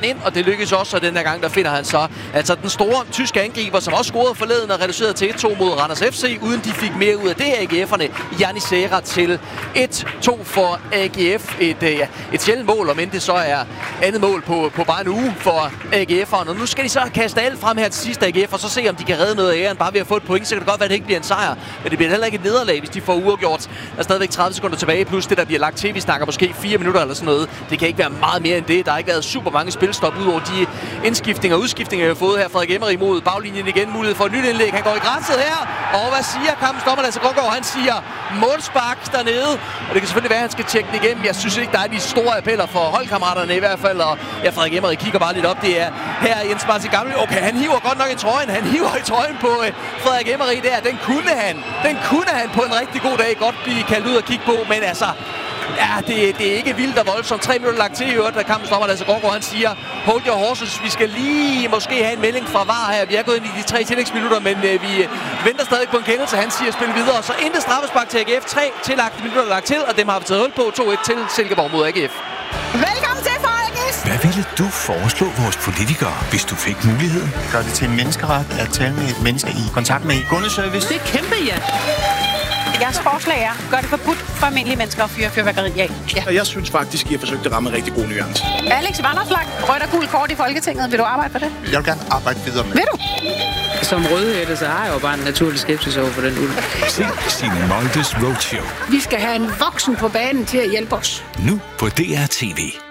den ind, og det lykkes også, og den her gang, der finder han så altså den store tyske angriber, som også scorede forleden og reducerede til 1-2 mod Randers FC, uden de fik mere ud af det AGF'erne. Jannis Serra til 1-2 for AGF. Et sjældent mål, om end det så er andet mål på bare en uge for AGF'erne. Og nu skal de så kaste alt frem her til sidst AGF, og så se, om de kan redde noget af æren bare ved at få et point. Så kan det godt være, at det ikke bliver en sejr, men det bliver heller ikke et nederlag, hvis de får uafgjort. Der er stadigvæk 30 sekunder tilbage, plus det, der bliver lagt til. Vi snakker måske 4 minutter eller sådan noget. Det kan ikke være meget mere end det. Der har ikke været super mange spilstop ud over de indskiftninger og udskiftninger, jeg har fået her. Frederik Emery mod baglinjen igen. Mulighed for et nyt indlæg. Han går i grænset her. Og hvad siger kampens dommer, Lasse Grøngaard? Han siger målspark dernede. Og det kan selvfølgelig være, at han skal tjekke den igennem. Jeg synes ikke, der er de store appeller for holdkammeraterne i hvert fald. Og ja, Frederik Emery kigger bare lidt op. Det er her Jens Martin Gamle. Okay, han hiver godt nok i trøjen. Han hiver i trøjen på Frederik Emery der. Den kunne han på en rigtig god dag godt blive kaldt ud og kigge på. Men altså, ja, det er ikke vildt og voldsomt. 3 minutter lagt til i øvrigt, da kampen stopper. Lasse Grøngaard, han siger, hold your horses. Vi skal lige måske have en melding fra VAR her. Vi er gået ind i de 3 tillægsminutter, men vi venter stadig på en kendelse. Han siger, spil videre. Så intet straffespark til AGF. 3 tillagte minutter lagt til, og dem har vi taget hul på. 2-1 til Silkeborg mod AGF. Velkommen til, Folkes! Hvad ville du foreslå vores politikere, hvis du fik muligheden? Gør det til en menneskeret at tale med et menneske i kontakt med kundeservice? Det er kæmpe, ja. Jeres forslag er, gør det forbudt for almindelige mennesker at fyre fyrværkeri af. Ja. Jeg synes faktisk, I har forsøgt at ramme en rigtig god nuance. Alex Vanopslagh, rødt og gul kort i Folketinget. Vil du arbejde for det? Jeg vil gerne arbejde videre med. Vil du? Som rødhætte, så har jeg jo bare en naturlig skepsis over for den ulv. Se Signe Moldes Roadshow. Vi skal have en voksen på banen til at hjælpe os. Nu på DR TV.